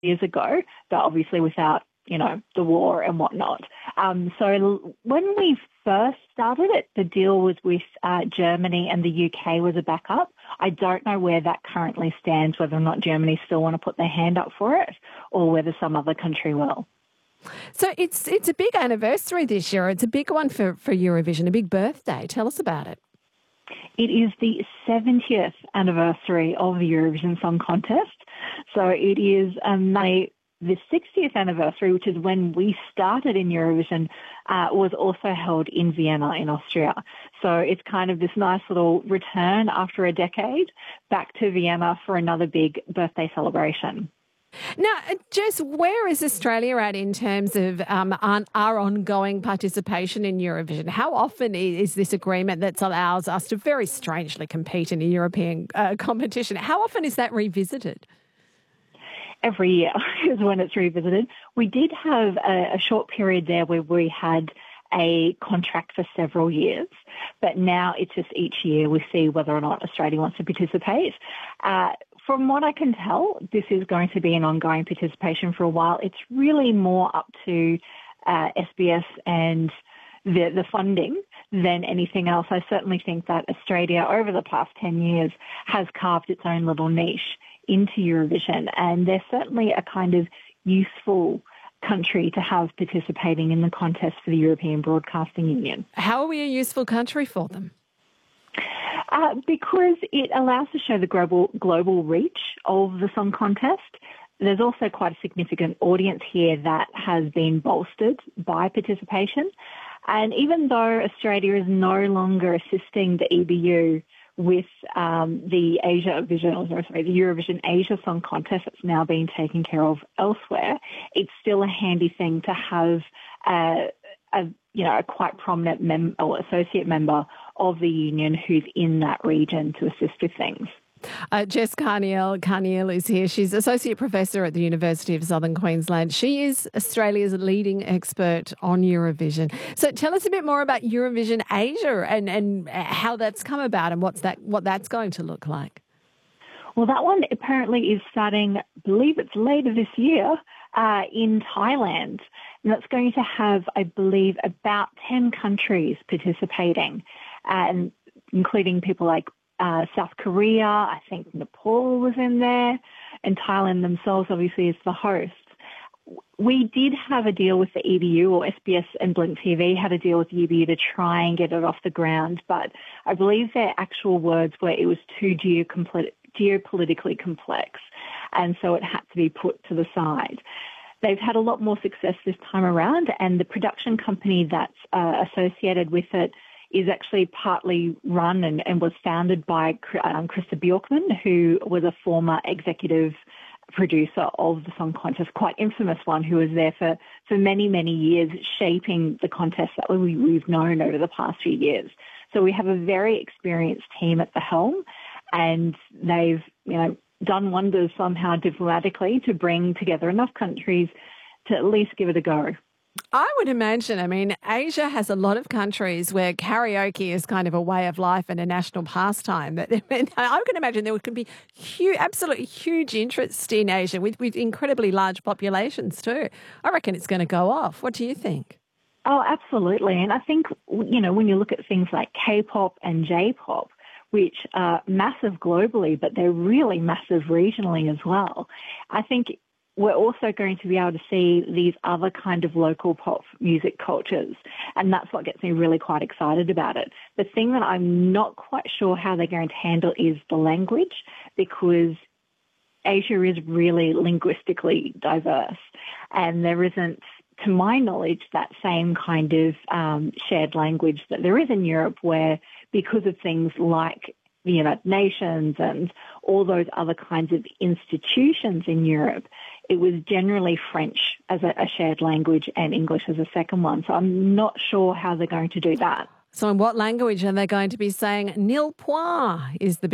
years ago, but obviously without, the war and whatnot. So when we first started it, the deal was with Germany and the UK was a backup. I don't know where that currently stands, whether or not Germany still want to put their hand up for it or whether some other country will. So it's a big anniversary this year. It's a big one for Eurovision, a big birthday. Tell us about it. It is the 70th anniversary of the Eurovision Song Contest. So it is the 60th anniversary, which is when we started in Eurovision, was also held in Vienna in Austria. So it's kind of this nice little return after a decade back to Vienna for another big birthday celebration. Now, Jess, where is Australia at in terms of our ongoing participation in Eurovision? How often is this agreement that allows us to very strangely compete in a European competition? How often is that revisited? Every year is when it's revisited. We did have a short period there where we had a contract for several years, but now it's just each year we see whether or not Australia wants to participate. From what I can tell, this is going to be an ongoing participation for a while. It's really more up to SBS and the funding than anything else. I certainly think that Australia, over the past 10 years, has carved its own little niche into Eurovision, and they're certainly a kind of useful country to have participating in the contest for the European Broadcasting Union. How are we a useful country for them? Because it allows to show the global reach of the song contest. There's also quite a significant audience here that has been bolstered by participation. And even though Australia is no longer assisting the EBU with the Eurovision Asia Song Contest that's now being taken care of elsewhere, it's still a handy thing to have a quite prominent or associate member of the union who's in that region to assist with things. Jess Carneil is here. She's Associate Professor at the University of Southern Queensland. She is Australia's leading expert on Eurovision. So tell us a bit more about Eurovision Asia and how that's come about and what that's going to look like. Well, that one apparently is starting, I believe it's later this year, in Thailand. And that's going to have, I believe, about 10 countries participating, and including people like South Korea. I think Nepal was in there, and Thailand themselves obviously is the host. We did have a deal with the EBU, or SBS and Blink TV had a deal with the EBU to try and get it off the ground, but I believe their actual words were it was too geopolitically complex, and so it had to be put to the side. They've had a lot more success this time around, and the production company that's associated with it is actually partly run and was founded by Krista Bjorkman, who was a former executive producer of the song contest, quite infamous one, who was there for many, many years, shaping the contest that we've known over the past few years. So we have a very experienced team at the helm, and they've, done wonders somehow diplomatically to bring together enough countries to at least give it a go. I would imagine, Asia has a lot of countries where karaoke is kind of a way of life and a national pastime. I can imagine there could be absolutely huge interest in Asia with incredibly large populations too. I reckon it's going to go off. What do you think? Oh, absolutely. And I think, when you look at things like K-pop and J-pop, which are massive globally, but they're really massive regionally as well, I think we're also going to be able to see these other kind of local pop music cultures, and that's what gets me really quite excited about it. The thing that I'm not quite sure how they're going to handle is the language, because Asia is really linguistically diverse, and there isn't, to my knowledge, that same kind of shared language that there is in Europe, where because of things like the United Nations and all those other kinds of institutions in Europe, it was generally French as a shared language and English as a second one. So I'm not sure how they're going to do that. So in what language are they going to be saying nil point is the